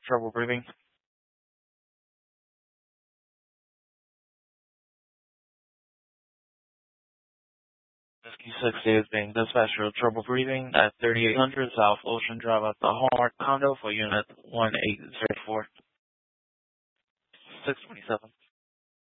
Trouble breathing. Whiskey 60 is being dispatched for trouble breathing at 3800 South Ocean Drive at the Hallmark condo for unit 1804. 627.